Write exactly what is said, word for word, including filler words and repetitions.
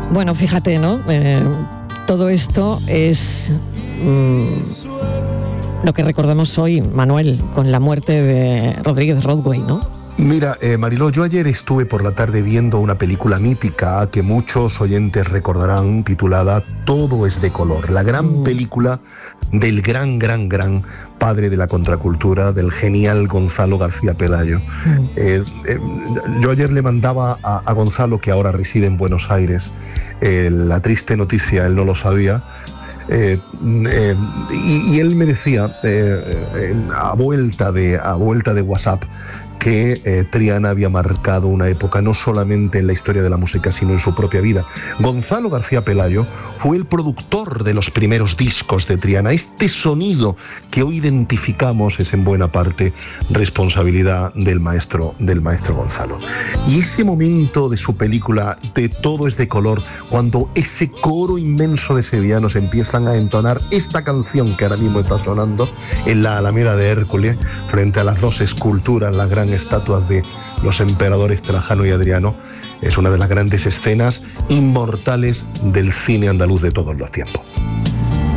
Bueno, fíjate, ¿no? Eh, todo esto es mmm, lo que recordamos hoy, Manuel, con la muerte de Rodríguez Rodway, ¿no? Mira, eh, Mariló, yo ayer estuve por la tarde viendo una película mítica que muchos oyentes recordarán, titulada Todo es de color, la gran mm. película del gran, gran, gran padre de la contracultura, del genial Gonzalo García Pelayo. Mm. Eh, eh, yo ayer le mandaba a, a Gonzalo, que ahora reside en Buenos Aires, eh, la triste noticia, él no lo sabía. Eh, eh, y, y él me decía, eh, eh, a, vuelta de, a vuelta de WhatsApp, que eh, Triana había marcado una época no solamente en la historia de la música, sino en su propia vida. Gonzalo García Pelayo fue el productor de los primeros discos de Triana. Este sonido que hoy identificamos es en buena parte responsabilidad del maestro, del maestro Gonzalo. Y ese momento de su película, de Todo es de color, cuando ese coro inmenso de sevillanos empiezan a entonar esta canción que ahora mismo está sonando en la Alameda de Hércules, frente a las dos esculturas, las grandes estatuas de los emperadores Trajano y Adriano, es una de las grandes escenas inmortales del cine andaluz de todos los tiempos.